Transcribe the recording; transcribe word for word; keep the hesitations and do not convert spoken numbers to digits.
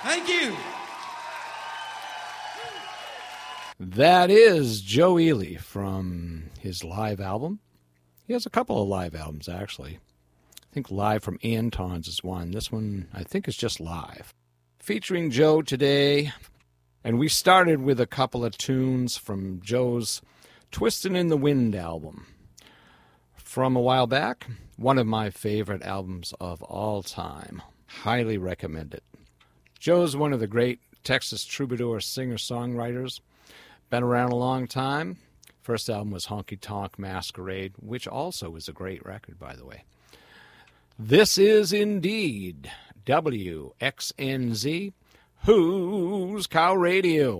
Thank you. That is Joe Ely from his live album. He has a couple of live albums, actually. I think Live from Anton's is one. This one, I think, is just live. Featuring Joe today. And we started with a couple of tunes from Joe's Twistin' in the Wind album. From a while back, one of my favorite albums of all time. Highly recommend it. Joe's one of the great Texas troubadour singer-songwriters. Been around a long time. First album was Honky Tonk Masquerade, which also is a great record, by the way. This is indeed W X N Z, Who's Cow Radio.